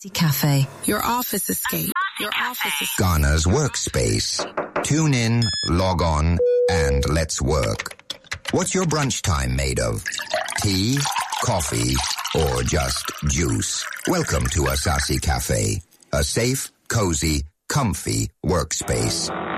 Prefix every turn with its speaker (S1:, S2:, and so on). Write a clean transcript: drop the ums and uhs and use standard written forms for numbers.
S1: Cafe.
S2: Your office escape. Your office escape.
S3: Ghana's workspace. Tune in, log on, and let's work. What's your brunch time made of? Tea, coffee, or just juice? Welcome to Asasi Cafe, a safe, cozy, comfy workspace.